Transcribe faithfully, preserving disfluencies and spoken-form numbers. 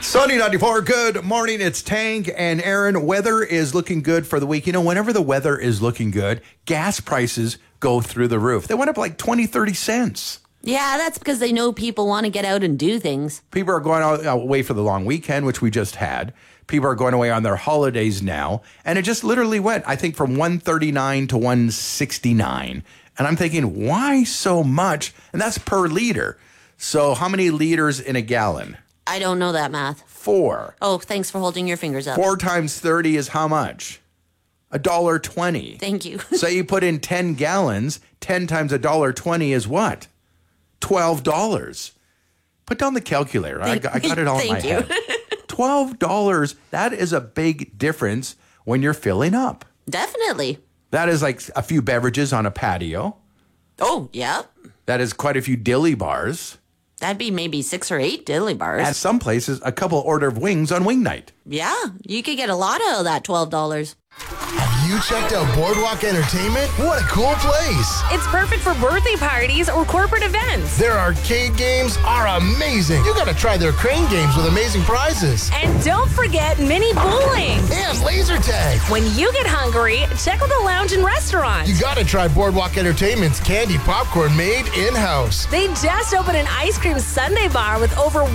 Sunny ninety-four, good morning. It's Tank and Aaron. Weather is looking good for the week. You know, whenever the weather is looking good, gas prices go through the roof. They went up like twenty, thirty cents. Yeah, that's because they know people want to get out and do things. People are going out, away for the long weekend, which we just had. People are going away on their holidays now. And it just literally went, I think, from one thirty-nine to one sixty-nine. And I'm thinking, why so much? And that's per liter. So how many liters in a gallon? I don't know that math. Four. Oh, thanks for holding your fingers up. Four times thirty is how much? A dollar twenty. Thank you. So you put in ten gallons, ten times a dollar twenty is what? Twelve dollars. Put down the calculator. I got, I got it all in my Thank you. head. Twelve dollars. That is a big difference when you're filling up. Definitely. That is like a few beverages on a patio. Oh, yeah. That is quite a few dilly bars. That'd be maybe six or eight dilly bars. At some places, a couple order of wings on wing night. Yeah, you could get a lot out of that twelve dollars. Have you checked out Boardwalk Entertainment? What a cool place! It's perfect for birthday parties or corporate events. Their arcade games are amazing. You gotta try their crane games with amazing prizes. And don't forget mini bowling. And laser tag. When you get hungry, check out the lounge and restaurant. You gotta try Boardwalk Entertainment's candy popcorn made in-house. They just opened an ice cream sundae bar with over